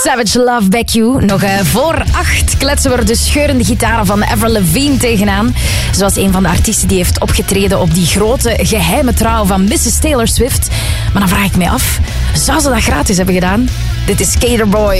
Savage Love Back You. Nog voor 8 kletsen we de scheurende gitaren van Avril Lavigne tegenaan. Zoals een van de artiesten die heeft opgetreden op die grote geheime trouw van Mrs. Taylor Swift. Maar dan vraag ik mij af, zou ze dat gratis hebben gedaan? Dit is Skater Boy.